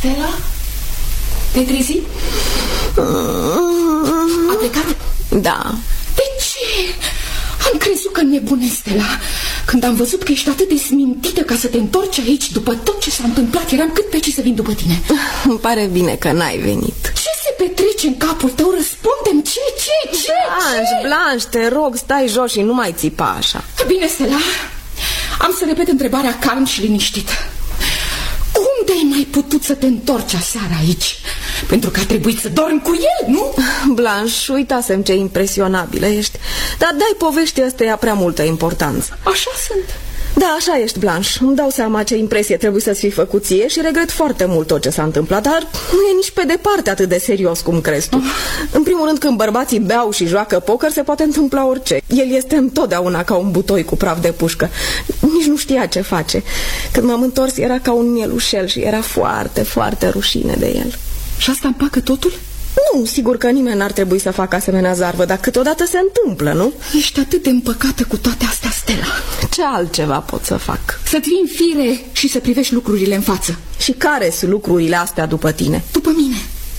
Stella? Te-ai trezit? A plecat? Da. De ce? Am crezut că nebunesc, Stella. Când am văzut că ești atât de smintită ca să te întorci aici după tot ce s-a întâmplat, eram cât pe ce să vin după tine. Îmi pare bine că n-ai venit. Ce se petrece în capul tău? Răspundem, ce? Blanche, te rog, stai jos și nu mai țipa așa. Bine, Stella, am să repet întrebarea calm și liniștit. Unde ai mai putut să te întorci aseară aici? Pentru că a trebuit să dormi cu el, nu? Blanche, uitasem ce impresionabilă ești. Dar dai poveștii astea prea multă importanță. Așa sunt. Da, așa ești, Blanche. Îmi dau seama ce impresie trebuie să-ți fi făcut ție și regret foarte mult tot ce s-a întâmplat, dar nu e nici pe departe atât de serios cum crezi tu. În primul rând, când bărbații beau și joacă poker, se poate întâmpla orice. El este întotdeauna ca un butoi cu praf de pușcă. Nici nu știa ce face. Când m-am întors, era ca un mielușel și era foarte, foarte rușine de el. Și asta împacă totul? Nu, sigur că nimeni n-ar trebui să facă asemenea zarvă, dar câteodată se întâmplă, nu? Ești atât de împăcată cu toate astea, Stella. Ce altceva pot să fac? Să-ți vii în fire și să privești lucrurile în față. Și care sunt lucrurile astea după tine? După mine.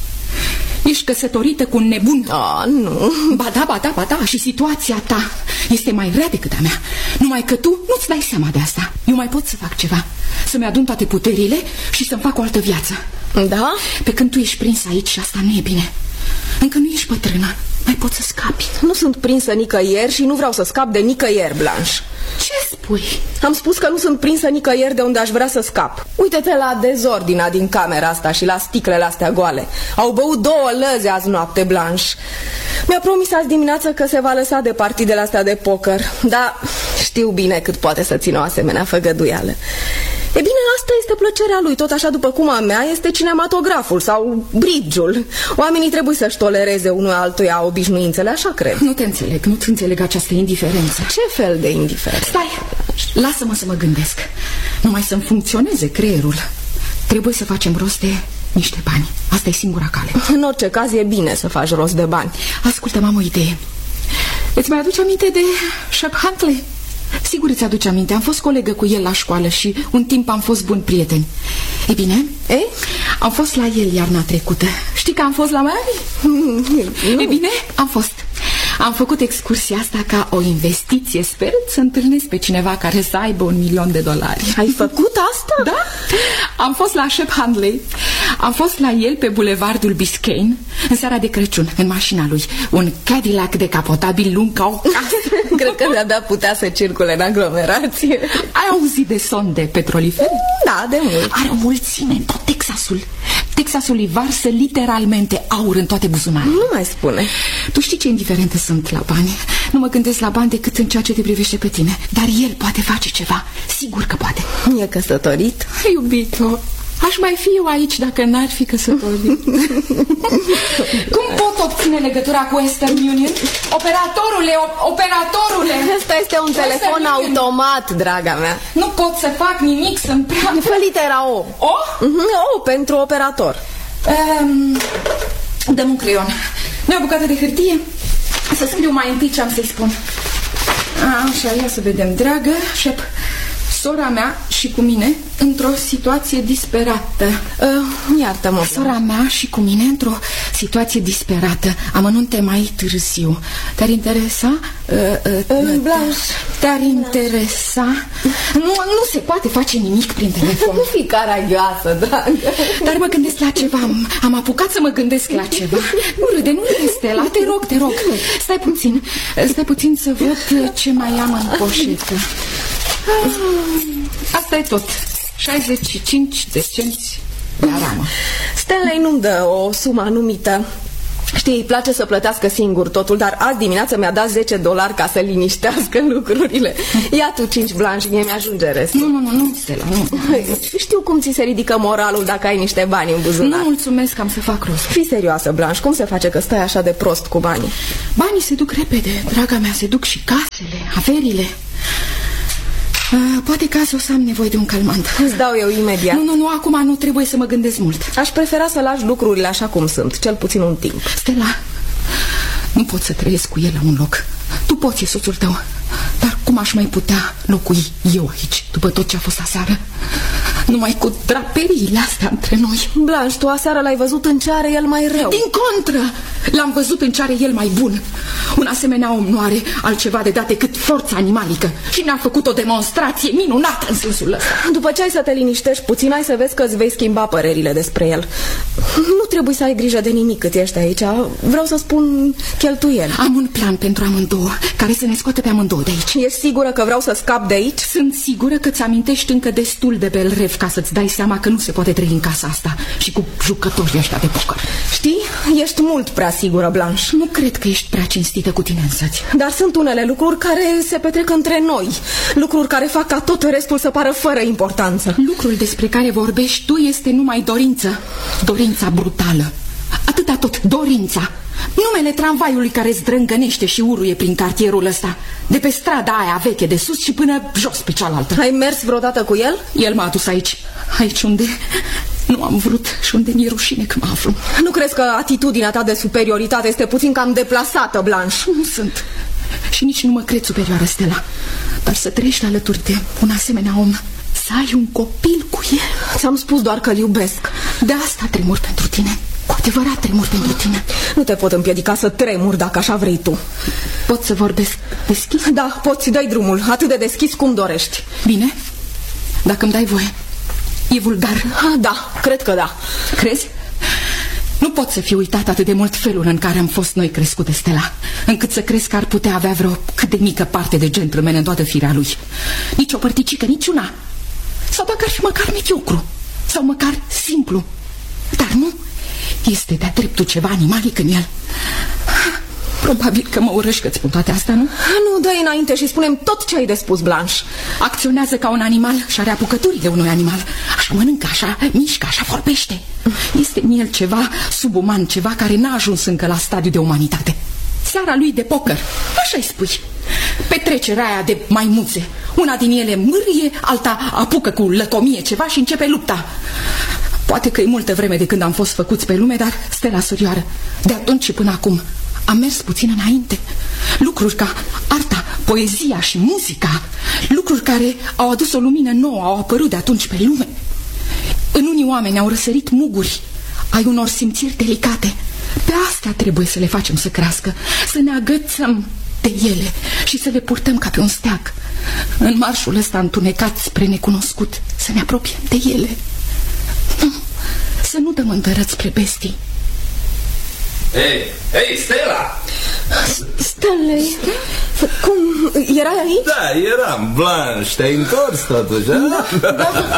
Ești căsătorită cu un nebun. Nu. Ba da, și situația ta este mai rea decât a mea. Numai că tu nu-ți dai seama de asta. Eu mai pot să fac ceva. Să-mi adun toate puterile și să-mi fac o altă viață. Da? Pe când tu ești prins aici și asta nu e bine. Încă nu ești bătrână. Mai poți să scapi. Nu sunt prinsă nicăieri și nu vreau să scap de nicăieri, Blanche. Ce spui? Am spus că nu sunt prinsă nicăieri de unde aș vrea să scap. Uite-te la dezordinea din camera asta și la sticlele astea goale. Au băut 2 lăzi azi noapte, Blanche. Mi-a promis azi dimineață că se va lăsa de partidele astea de poker. Dar știu bine cât poate să țină o asemenea făgăduială. E bine, asta este plăcerea lui, tot așa după cum a mea este cinematograful sau bridge-ul. Oamenii trebuie să-și tolereze unul altuia obișnuințele, așa cred. Nu-ți înțeleg această indiferență. Ce fel de indiferență? Stai, lasă-mă să mă gândesc. Numai să-mi funcționeze creierul. Trebuie să facem rost de niște bani. Asta e singura cale. În orice caz e bine să faci rost de bani. Ascultă, am o idee. Îți mai aduce aminte de Shep Huntley? Sigur îți aduce aminte, am fost colegă cu el la școală și un timp am fost buni prieteni. E bine, am fost la el iarna trecută. Știi că am fost la Miami? E bine, am fost. Am făcut excursia asta ca o investiție, sperând să întâlnesc pe cineva care să aibă $1.000.000. Ai făcut asta? Da. Am fost la Shep Huntley. Am fost la el pe bulevardul Biscayne în seara de Crăciun, în mașina lui. Un Cadillac decapotabil lung ca o casă. Cred că de-abia putea să circule în aglomerație. Ai auzit de sonde petrolifere? Da, de mult. Are o mulțime în tot Texasul. Texasul îi varsă literalmente aur în toate buzunarele. Nu mai spune. Tu știi ce indiferente sunt la bani. Nu mă gândesc la bani decât în ceea ce te privește pe tine. Dar el poate face ceva. Sigur că poate. E căsătorit? Iubito, aș mai fi eu aici dacă n-ar fi căsătorit. Cum pot obține legătura cu Western Union? Operatorule! Asta este un telefon automat, draga mea. Nu pot să fac nimic, sunt prea... Fă litera O. O? O pentru operator. Dă-mi un creion. Nu-i o bucată de hârtie? Să scriu mai întâi ce am să-i spun. Așa, ia să vedem. Dragă Shep, sora mea și cu mine într-o situație disperată. Iartă-mă. Sora mea și cu mine într-o situație disperată. Amănunte mai târziu. Te-ar interesa? Blanche. Te-ar interesa? Nu se poate face nimic prin telefon. Nu fi caragioasă, dragă. Dar mă gândesc la ceva. Am apucat să mă gândesc la ceva. Nu râde, Stella, te rog. Stai puțin să văd ce mai am în poșetă. Asta e tot. 65 de cenți de aramă. Stanley nu-mi dă o sumă anumită. Știi, îi place să plătească singur totul, dar azi dimineață mi-a dat $10 ca să liniștească lucrurile. Ia tu 5, Blanche, mie mi-ajunge restul. Nu, Stella, nu. Știu cum ți se ridică moralul dacă ai niște bani în buzunar. Nu, mulțumesc, am să fac rost. Fii serioasă, Blanche, cum se face că stai așa de prost cu banii? Banii se duc repede, draga mea, se duc și casele, averile. Poate că azi o să am nevoie de un calmant. Îți dau eu imediat. Nu, acum nu trebuie să mă gândesc mult. Aș prefera să lași lucrurile așa cum sunt, cel puțin un timp. Stella, nu pot să trăiesc cu el la un loc. Tu poți, e soțul tău. Dar cum aș mai putea locui eu aici, după tot ce a fost aseară? Numai cu draperiile astea între noi. Blanche, tu aseară l-ai văzut în ce are el mai rău. Din contră, l-am văzut în ce are el mai bun. Un asemenea om nu are altceva de dat decât forța animalică. Și ne-a făcut o demonstrație minunată în sensul ăsta. După ce ai să te liniștești puțin, ai să vezi că îți vei schimba părerile despre el. Nu trebuie să ai grijă de nimic cât ești aici. Vreau să spun cheltuieli. Am un plan pentru amândouă, care să ne scoate pe amândouă de aici. Ești sigură că vreau să scap de aici? Sunt sigură că ți amintești încă destul de belrev ca să-ți dai seama că nu se poate trăi în casa asta și cu jucătorii ăștia de poker. Știi? Ești mult prea sigură, Blanche. Nu cred că ești prea cinstită cu tine însăți. Dar sunt unele lucruri care se petrec între noi. Lucruri care fac ca tot restul să pară fără importanță. Lucrul despre care vorbești tu este numai dorință. Dorința brutală. Atâta tot, dorința. Numele tramvaiului care zdrângănește și uruie prin cartierul ăsta, de pe strada aia veche de sus și până jos pe cealaltă. Ai mers vreodată cu el? El m-a adus aici. Aici unde nu am vrut și unde mi-e rușine că mă aflu. Nu crezi că atitudinea ta de superioritate este puțin cam deplasată, Blanche? Nu sunt. Și nici nu mă cred superioară, Stella. Dar să trăiești alături de un asemenea om, să ai un copil cu el. Ți-am spus doar că-l iubesc. De asta tremur pentru tine. Cu adevărat tremur pentru tine. Nu te pot împiedica să tremur dacă așa vrei tu. Pot să vorbesc deschis? Da, poți, dai drumul, atât de deschis cum dorești. Bine, dacă îmi dai voie. E vulgar? Da, cred că da. Crezi? Nu pot să fi uitat atât de mult felul în care am fost noi crescute, Stella, încât să crezi că ar putea avea vreo cât de mică parte de gentleman în toată firea lui. Nici o părticică, niciuna. Sau dacă ar fi măcar mediocru. Sau măcar simplu. Dar nu, este de-a dreptul ceva animalic în el. Probabil că mă urăști că-ți spun toate astea, nu? Nu, dă-i înainte și spune-mi tot ce ai de spus, Blanche. Acționează ca un animal și are apucăturile unui animal. Așa mănâncă, așa mișcă, așa vorbește. Este în el ceva subuman, ceva care n-a ajuns încă la stadiu de umanitate. Seara lui de poker, așa-i spui. Petrecerea aia de maimuțe. Una din ele mârie, alta apucă cu lăcomie ceva și începe lupta. Poate că e multă vreme de când am fost făcuți pe lume, dar, Stella surioară, de atunci și până acum am mers puțin înainte. Lucruri ca arta, poezia și muzica, lucruri care au adus o lumină nouă, au apărut de atunci pe lume. În unii oameni au răsărit muguri ai unor simțiri delicate. Pe astea trebuie să le facem să crească, să ne agățăm de ele și să le purtăm ca pe un steag. În marșul ăsta întunecat spre necunoscut, să ne apropiem de ele. Nu, să nu dăm îndărăt spre bestii. Hei, Stella! Stanley, cum, erai aici? Da, eram, Blanche, te-ai întors totuși, a? Da.